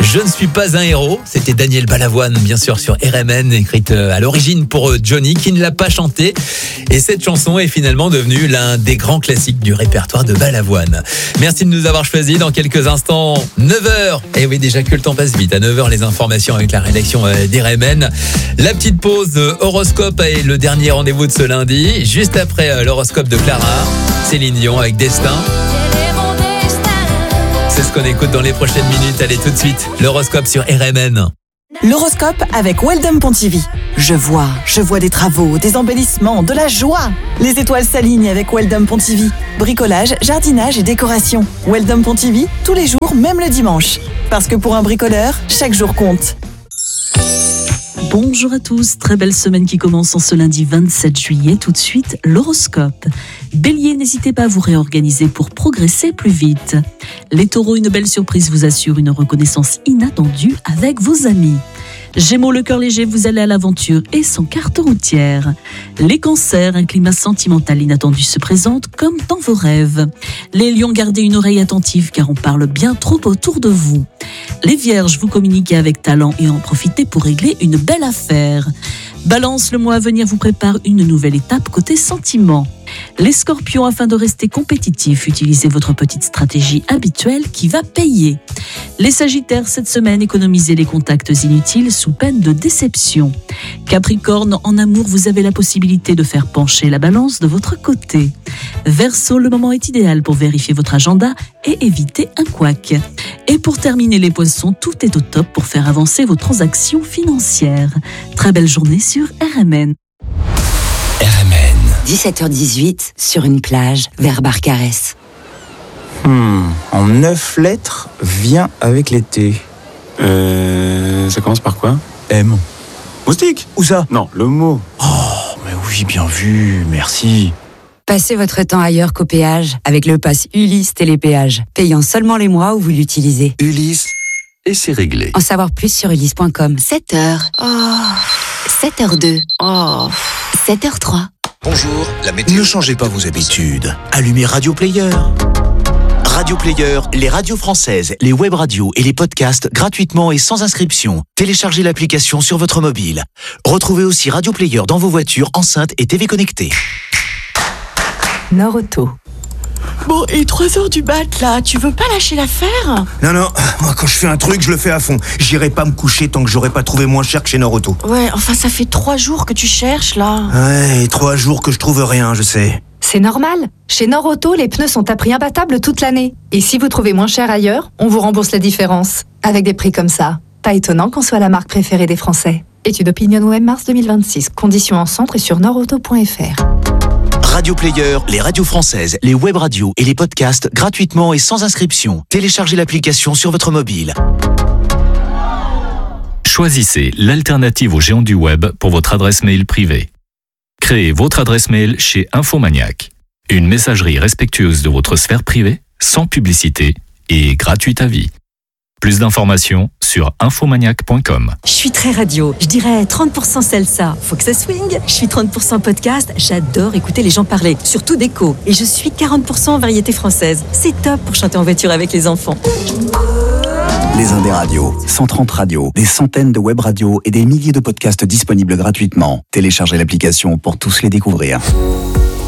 Je ne suis pas un héros. C'était Daniel Balavoine, bien sûr, sur RMN, écrite à l'origine pour Johnny, qui ne l'a pas chanté. Et cette chanson est finalement devenue l'un des grands classiques du répertoire de Balavoine. Merci de nous avoir choisis. Dans quelques instants, 9h. Et oui, déjà que le temps passe vite. À 9h, les informations avec la rédaction d'RMN. La petite pause horoscope et le dernier rendez-vous de ce lundi. Juste après l'horoscope de Clara, Céline Dion avec Destin. C'est ce qu'on écoute dans les prochaines minutes. Allez, tout de suite, l'horoscope sur RMN. L'horoscope avec Weldom Pontivy. Je vois des travaux, des embellissements, de la joie. Les étoiles s'alignent avec Weldom Pontivy. Bricolage, jardinage et décoration. Weldom Pontivy, tous les jours, même le dimanche. Parce que pour un bricoleur, chaque jour compte. Bonjour à tous, très belle semaine qui commence en ce lundi 27 juillet. Tout de suite, l'horoscope. Bélier, n'hésitez pas à vous réorganiser pour progresser plus vite. Les taureaux, une belle surprise vous assure une reconnaissance inattendue avec vos amis. Gémeaux, le cœur léger, vous allez à l'aventure et sans carte routière. Les cancers, un climat sentimental inattendu se présente comme dans vos rêves. Les lions, gardez une oreille attentive car on parle bien trop autour de vous. Les vierges, vous communiquez avec talent et en profitez pour régler une belle affaire. Balance, le mois à venir vous prépare une nouvelle étape côté sentiments. Les scorpions, afin de rester compétitifs, utilisez votre petite stratégie habituelle qui va payer. Les sagittaires, cette semaine, économisez les contacts inutiles sous peine de déception. Capricorne, en amour, vous avez la possibilité de faire pencher la balance de votre côté. Verseau, le moment est idéal pour vérifier votre agenda et éviter un couac. Et pour terminer les poissons, tout est au top pour faire avancer vos transactions financières. Très belle journée sur RMN. RMN. 17h18, sur une plage, vers Barcarès. En 9 lettres, vient avec l'été. Ça commence par quoi? M. Moustique? Où ça? Non, le mot. Oh, mais oui, bien vu, merci. Passez votre temps ailleurs qu'au péage avec le pass Ulysse Télépéage, payant seulement les mois où vous l'utilisez. Ulysse, et c'est réglé. En savoir plus sur ulysse.com. 7h. 7h02. 7h03. Bonjour, la météo. Ne changez pas vos habitudes. Allumez Radio Player. Radio Player, les radios françaises, les web radios et les podcasts gratuitement et sans inscription. Téléchargez l'application sur votre mobile. Retrouvez aussi Radio Player dans vos voitures, enceintes et TV connectées. Nord-Auto. Bon, et 3h du mat, là, tu veux pas lâcher l'affaire? Non, moi, quand je fais un truc, je le fais à fond. J'irai pas me coucher tant que j'aurai pas trouvé moins cher que chez Nord-Auto. Ouais, enfin, ça fait 3 jours que tu cherches, là. Ouais, et 3 jours que je trouve rien, je sais. C'est normal. Chez Nord-Auto, les pneus sont à prix imbattable toute l'année. Et si vous trouvez moins cher ailleurs, on vous rembourse la différence. Avec des prix comme ça, pas étonnant qu'on soit la marque préférée des Français. Étude OpinionWay mars 2026. Conditions en centre et sur nordauto.fr. Radio Player, les radios françaises, les web radios et les podcasts gratuitement et sans inscription. Téléchargez l'application sur votre mobile. Choisissez l'alternative aux géants du web pour votre adresse mail privée. Créez votre adresse mail chez Infomaniac. Une messagerie respectueuse de votre sphère privée, sans publicité et gratuite à vie. Plus d'informations sur infomaniac.com. Je suis très radio, je dirais 30% salsa, faut que ça swing. Je suis 30% podcast, j'adore écouter les gens parler, surtout d'écho. Et je suis 40% variété française. C'est top pour chanter en voiture avec les enfants. Les Indes radios, 130 radios, des centaines de web radios et des milliers de podcasts disponibles gratuitement. Téléchargez l'application pour tous les découvrir.